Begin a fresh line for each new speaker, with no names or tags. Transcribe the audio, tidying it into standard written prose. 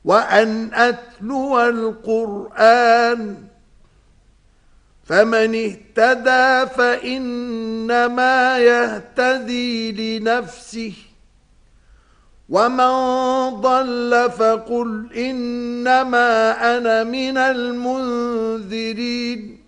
وأن أتلو القرآن فمن اهتدى فإنما يهتدي لنفسه ومن ضل فقل إنما أنا من المنذرين